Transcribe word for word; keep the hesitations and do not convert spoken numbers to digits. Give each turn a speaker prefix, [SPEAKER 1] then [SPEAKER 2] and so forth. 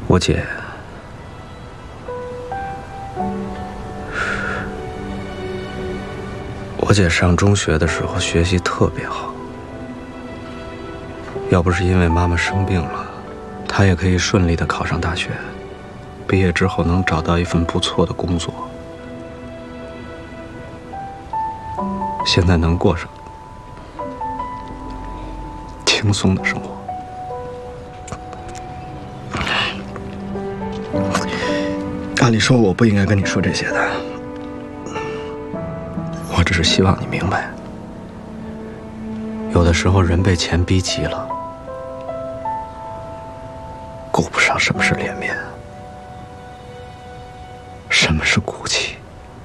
[SPEAKER 1] 我姐，我姐上中学的时候学习特别好，要不是因为妈妈生病了，她也可以顺利的考上大学，毕业之后能找到一份不错的工作，现在能过上轻松的生活。按理说我不应该跟你说这些的，我只是希望你明白，有的时候人被钱逼急了，顾不上什么是脸面，什么是骨气。